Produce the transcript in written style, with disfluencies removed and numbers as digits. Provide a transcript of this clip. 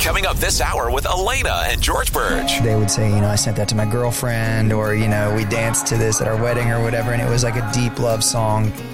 Coming up this hour with Elena and George Burge. They would say, I sent that to my girlfriend, or, we danced to this at our wedding or whatever, and it was like a deep love song